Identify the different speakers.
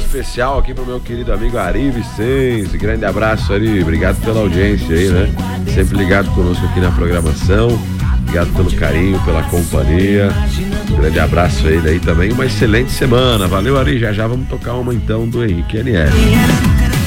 Speaker 1: especial aqui pro meu querido amigo Ari Vicente. Grande abraço, Ari. Obrigado pela audiência aí, né? Sempre ligado conosco aqui na programação. Obrigado pelo carinho, pela companhia. Um grande abraço a ele aí também. Uma excelente semana. Valeu, Ari. Já vamos tocar uma então do Henrique NL.